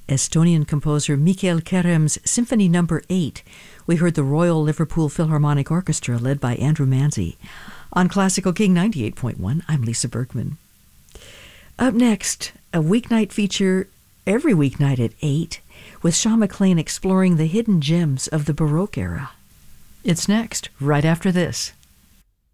Estonian composer Mikael Kerem's Symphony No. 8. We heard the Royal Liverpool Philharmonic Orchestra led by Andrew Manzi. On Classical King 98.1, I'm Lisa Bergman. Up next, a weeknight feature every weeknight at 8, with Sean McLean exploring the hidden gems of the Baroque era. It's next, right after this.